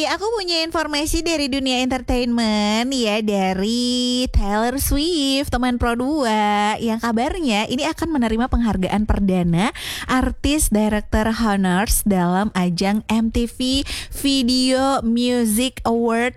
aku punya informasi dari dunia entertainment ya, dari Taylor Swift, teman Pro 2, yang kabarnya ini akan menerima penghargaan perdana Artist Director Honors dalam ajang MTV Video Music Award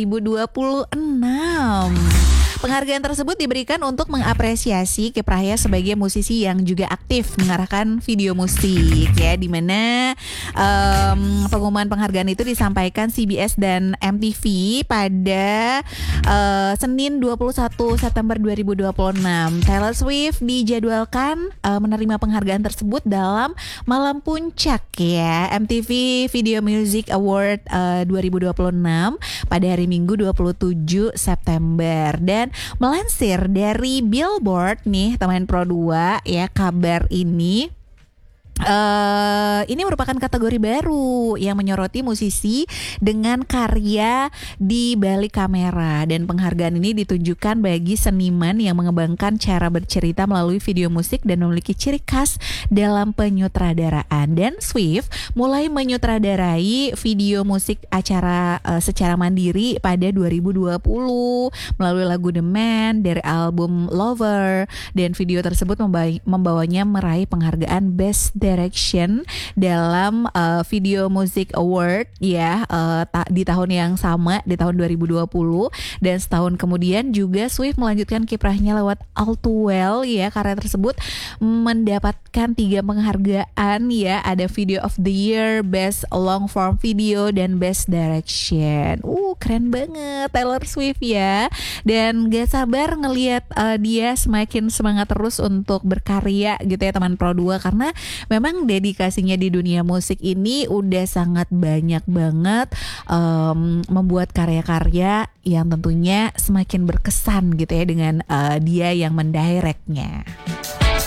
2026. Penghargaan tersebut diberikan untuk mengapresiasi kiprahnya sebagai musisi yang juga aktif mengarahkan video musik ya, dimana pengumuman penghargaan itu disampaikan CBS dan MTV pada Senin 21 September 2026. Taylor Swift dijadwalkan menerima penghargaan tersebut dalam malam puncak ya MTV Video Music Award 2026 pada hari Minggu 27 September. Dan melansir dari Billboard nih teman Pro 2 ya, kabar ini merupakan kategori baru yang menyoroti musisi dengan karya di balik kamera, dan penghargaan ini ditunjukkan bagi seniman yang mengembangkan cara bercerita melalui video musik dan memiliki ciri khas dalam penyutradaraan. Dan Swift mulai menyutradarai video musik acara secara mandiri pada 2020 melalui lagu The Man dari album Lover, dan video tersebut membawanya meraih penghargaan Best Direction dalam Video Music Award ya di tahun yang sama, di tahun 2020. Dan setahun kemudian juga Swift melanjutkan kiprahnya lewat All Too Well ya. Karya tersebut mendapatkan 3 penghargaan ya, ada Video of the Year, Best Long Form Video, dan Best Direction. Keren banget Taylor Swift ya, dan gak sabar ngelihat dia semakin semangat terus untuk berkarya gitu ya teman Pro 2, karena memang dedikasinya di dunia musik ini udah sangat banyak banget, membuat karya-karya yang tentunya semakin berkesan gitu ya dengan dia yang mendirectnya.